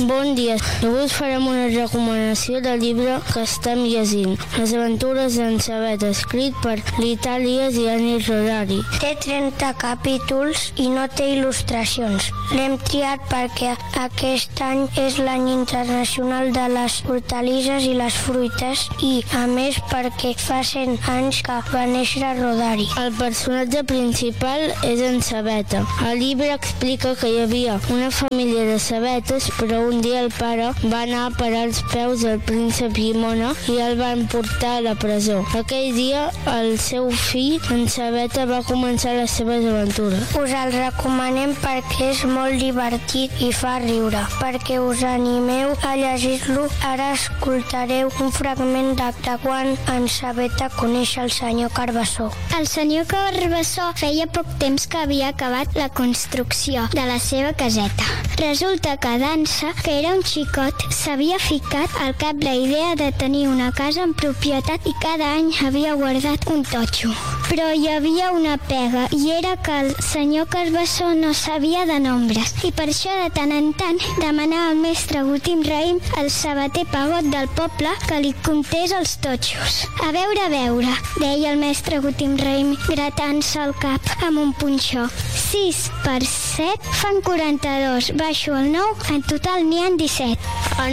Bon dia. Avui us farem una recomanació del llibre que estem llegint, Les aventures d'en Sabet, escrit per Lita Elias i Anis Rodari. Té 30 capítols i no té il·lustracions. L'hem triat perquè aquest any és l'any internacional de les hortalisses i les fruites i, a més, perquè fa 100 anys que va néixer Rodari. El personatge principal és en Sabeta. El llibre explica que hi havia una família de sabetes, però un dia el pare va anar a parar als peus del príncep Llimona i el van portar a la presó. Aquell dia, el seu fill, en Sabeta, va començar les seves aventures. Us el recomanem perquè és molt divertit i fa riure. Perquè us animeu a llegir-lo, ara escoltareu un fragment de quan en Sabeta coneix el senyor Carbassó. El senyor Carbassó feia poc temps que havia acabat la construcció de la seva caseta. Resulta que Dansa, que era un xicot, s'havia ficat al cap la idea de tenir una casa en propietat i cada any havia guardat un totxo. Però hi havia una pega i era que el senyor Carbassó no sabia de nombres i per això de tant en tant demanava al mestre Gutim Raïm, el sabater pegot del poble, que li comptés els totxos. A veure, deia el mestre Gutim Raïm gratant-se el cap amb un punxó. 6 per 7 fan 42, baixo el 9, en total n'hi ha 17.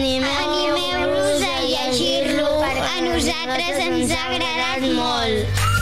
Animeu-vos a llegir-lo, a nosaltres ens ha agradat molt.